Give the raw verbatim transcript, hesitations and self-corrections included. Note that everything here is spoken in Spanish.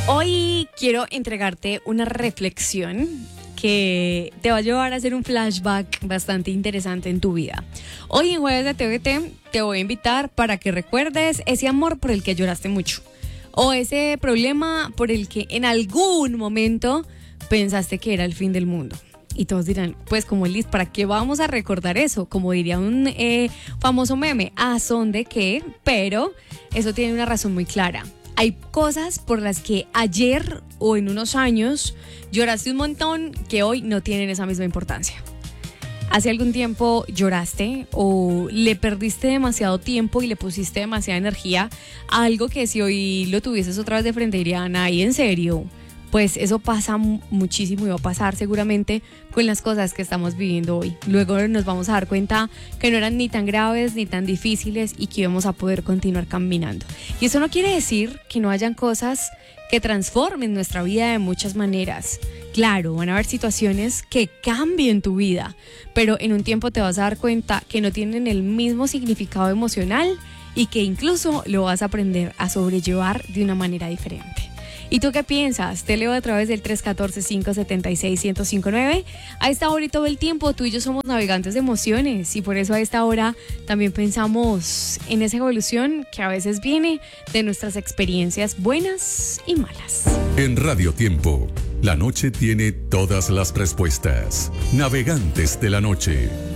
Hoy quiero entregarte una reflexión que te va a llevar a hacer un flashback bastante interesante en tu vida. Hoy en Jueves de T V T te voy a invitar para que recuerdes ese amor por el que lloraste mucho o ese problema por el que en algún momento pensaste que era el fin del mundo. Y todos dirán, pues como Liz, ¿para qué vamos a recordar eso? Como diría un eh, famoso meme, ¿a son de qué? Pero eso tiene una razón muy clara. Hay cosas por las que ayer o en unos años lloraste un montón que hoy no tienen esa misma importancia. Hace algún tiempo lloraste o le perdiste demasiado tiempo y le pusiste demasiada energía a algo que si hoy lo tuvieses otra vez de frente dirían, ay, ¿en serio? Pues eso pasa muchísimo y va a pasar seguramente con las cosas que estamos viviendo hoy. Luego nos vamos a dar cuenta que no eran ni tan graves ni tan difíciles y que íbamos a poder continuar caminando. Y eso no quiere decir que no hayan cosas que transformen nuestra vida de muchas maneras. Claro, van a haber situaciones que cambien tu vida, pero en un tiempo te vas a dar cuenta que no tienen el mismo significado emocional y que incluso lo vas a aprender a sobrellevar de una manera diferente. ¿Y tú qué piensas? Te leo a través del tres uno cuatro, cinco siete seis, uno cero cinco nueve. A esta hora y todo el tiempo tú y yo somos navegantes de emociones y por eso a esta hora también pensamos en esa evolución que a veces viene de nuestras experiencias buenas y malas. En Radio Tiempo, la noche tiene todas las respuestas. Navegantes de la noche.